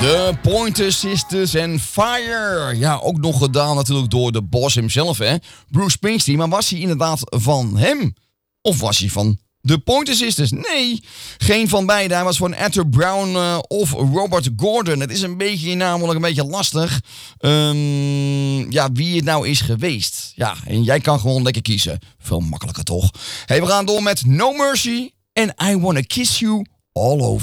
De Pointer Sisters en Fire. Ja, ook nog gedaan natuurlijk door de boss hemzelf, hè. Bruce Springsteen. Maar was hij inderdaad van hem? Of was hij van de Pointer Sisters? Nee, geen van beide. Hij was van Arthur Brown of Robert Gordon. Het is namelijk een beetje lastig. Ja, wie het nou is geweest. Ja, en jij kan gewoon lekker kiezen. Veel makkelijker toch? Hey, we gaan door met No Mercy en I Wanna Kiss You All Over.